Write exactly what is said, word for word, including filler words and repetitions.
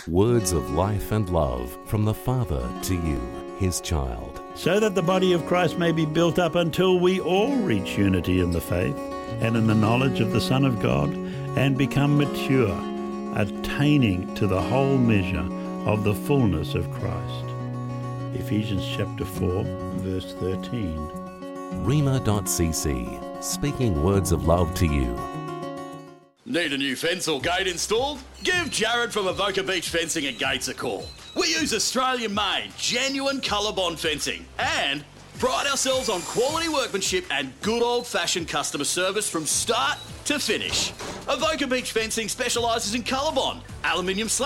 Words of life and love from the Father to you, his child. So that the body of Christ may be built up until we all reach unity in the faith and in the knowledge of the Son of God and become mature, attaining to the whole measure of the fullness of Christ. Ephesians chapter four, verse thirteen. Rhema dot c c, speaking words of love to you. Need a new fence or gate installed? Give Jared from Avoca Beach Fencing and Gates a call. We use Australian-made, genuine ColourBond fencing and pride ourselves on quality workmanship and good old-fashioned customer service from start to finish. Avoca Beach Fencing specialises in ColourBond, aluminium slab